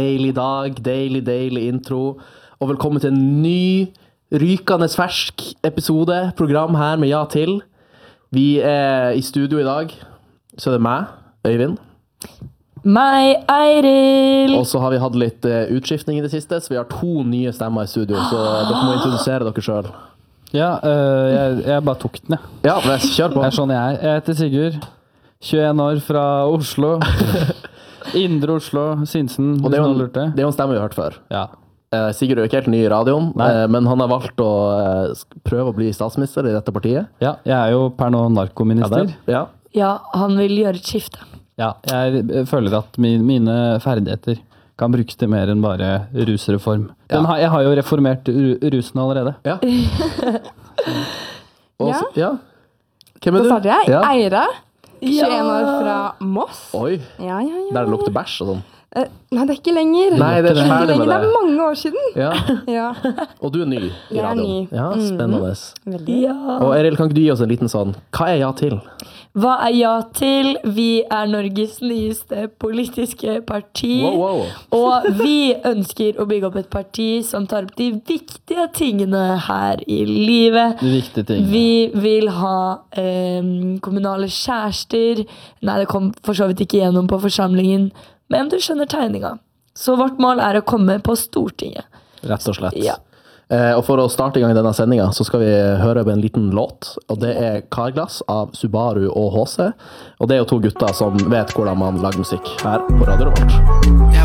Deilig dag, deilig intro. Og velkommen til en ny, rykende fersk episode, program her med Ja til. Vi i studio i dag, så det meg, Øyvind. Meg, Eiril. Og så har vi hatt litt utskiftning i det siste, så vi har 2 nye stemmer i studio, så dere må introdusere dere selv. Ja, jeg bare tok den, jeg. Ja, kjør på. Det sånn jeg er. Jeg heter Sigurd, 21 år fra Oslo. Indre Oslo, Sinsen, Og det hvis er, noen jo, lurte. det er jo en stemme vi har hørt før. Ja. Sigurd er jo ikke helt ny i radioen, Nei. men han har valgt å prøve å bli statsminister i dette partiet. Ja, jeg er jo per nå narkominister. Ja. Ja, han vil gjøre et skifte. Ja, jeg føler at mine ferdigheter kan brukes til mer enn bare rusreform. Jeg har jo reformert rusen allerede. Ja. Og Ja. så- ja. Hvem er Da du? starter jeg. Ja. Eira, 21 år fra Moss. Oi, Ja. der det lukter bæsj og sånn. Nei, det er ikke lenger. Nei, det er ikke ferdig lenger. med Det det. er mange år siden. Ja. Ja, Og du er ny i Jeg er radioen. ny. Ja, spennende. veldig. Ja. Og Eril, kan ikke du gi oss en liten sånn, hva er Ja til? Hva er Ja til? Vi er Norges nyeste politiske parti. Wow. Og vi ønsker å bygge opp et parti som tar opp de viktige tingene her i livet. De viktige tingene. Vi vil ha kommunale kjærester. Nei, det kom for så vidt ikke gjennom på forsamlingen. Men du skjønner tegninga. Så vårt mål er å komme på Stortinget. Rett og slett. Ja. Og for å starte i gang denne sendinga, så skal vi høre på en liten låt, og det er Karglass av Subaru og HC. Og det er jo 2 gutter som vet hvordan man lager musikk her på Radio Revolt.